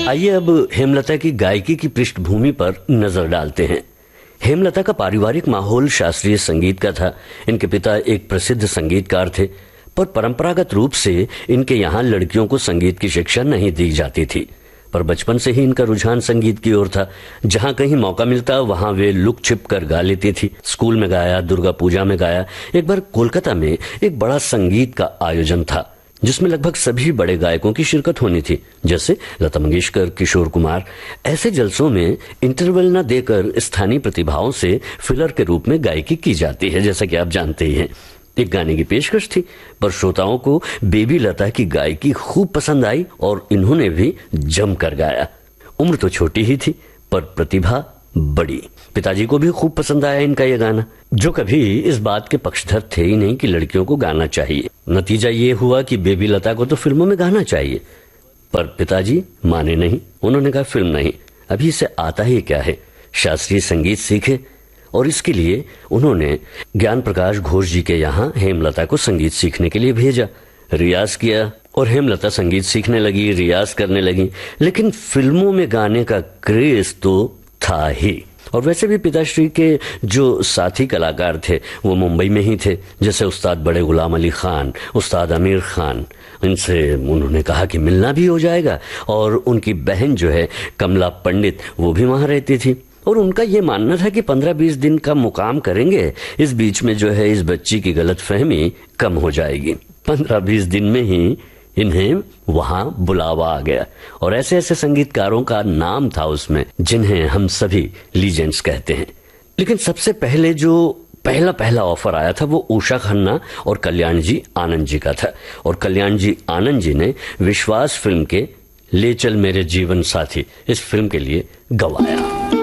आइए अब हेमलता की गायकी की पृष्ठभूमि पर नजर डालते हैं। हेमलता का पारिवारिक माहौल शास्त्रीय संगीत का था। इनके पिता एक प्रसिद्ध संगीतकार थे, पर परंपरागत रूप से इनके यहाँ लड़कियों को संगीत की शिक्षा नहीं दी जाती थी। पर बचपन से ही इनका रुझान संगीत की ओर था। जहाँ कहीं मौका मिलता वहाँ वे लुक छिप कर गा लेती थी। स्कूल में गाया, दुर्गा पूजा में गाया। एक बार कोलकाता में एक बड़ा संगीत का आयोजन था जिसमें लगभग सभी बड़े गायकों की शिरकत होनी थी, जैसे लता मंगेशकर, किशोर कुमार। ऐसे जलसों में इंटरवल न देकर स्थानीय प्रतिभाओं से फिलर के रूप में गायकी की जाती है, जैसा कि आप जानते ही हैं। एक गाने की पेशकश थी, पर श्रोताओं को बेबी लता की गायकी खूब पसंद आई और इन्होंने भी जमकर गाया। उम्र तो छोटी ही थी, पर प्रतिभा बड़ी। पिताजी को भी खूब पसंद आया इनका यह गाना, जो कभी इस बात के पक्षधर थे ही नहीं कि लड़कियों को गाना चाहिए। नतीजा ये हुआ कि बेबी लता को तो फिल्मों में गाना चाहिए, पर पिताजी माने नहीं। उन्होंने कहा फिल्म नहीं, अभी इसे आता ही क्या है, शास्त्रीय संगीत सीखे। और इसके लिए उन्होंने ज्ञान प्रकाश घोष जी के यहाँ हेमलता को संगीत सीखने के लिए भेजा। रियाज किया और हेमलता संगीत सीखने लगी, रियाज करने लगी। लेकिन फिल्मों में गाने का क्रेज तो था ही। और वैसे भी पिताश्री के जो साथी कलाकार थे वो मुंबई में ही थे, जैसे उस्ताद बड़े गुलाम अली खान, उस्ताद आमिर खान। इनसे उन्होंने कहा कि मिलना भी हो जाएगा। और उनकी बहन जो है कमला पंडित, वो भी वहां रहती थी। और उनका ये मानना था कि 15-20 दिन का मुकाम करेंगे, इस बीच में जो है इस बच्ची की गलतफहमी कम हो जाएगी। 15-20 दिन में ही इन्हें वहां बुलावा आ गया। और ऐसे ऐसे संगीतकारों का नाम था उसमें जिन्हें हम सभी लीजेंड्स कहते हैं। लेकिन सबसे पहले जो पहला ऑफर आया था वो उषा खन्ना और कल्याण जी आनंद जी का था। और कल्याण जी आनंद जी ने विश्वास फिल्म के ले चल मेरे जीवन साथी इस फिल्म के लिए गवाया।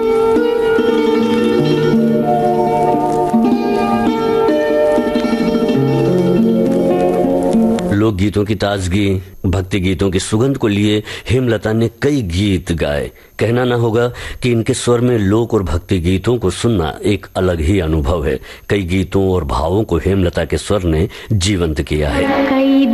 लोक गीतों की ताजगी, भक्ति गीतों की सुगंध को लिए हेमलता ने कई गीत गाए। कहना ना होगा कि इनके स्वर में लोक और भक्ति गीतों को सुनना एक अलग ही अनुभव है। कई गीतों और भावों को हेमलता के स्वर ने जीवंत किया है।